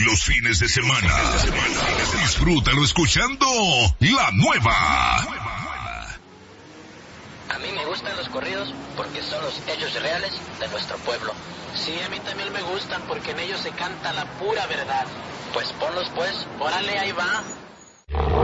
los fines de semana. Disfrútalo escuchando La Nueva. A mí me gustan los corridos porque son los hechos reales de nuestro pueblo. Sí, a mí también me gustan porque en ellos se canta la pura verdad. Pues ponlos pues. Órale, ahí va.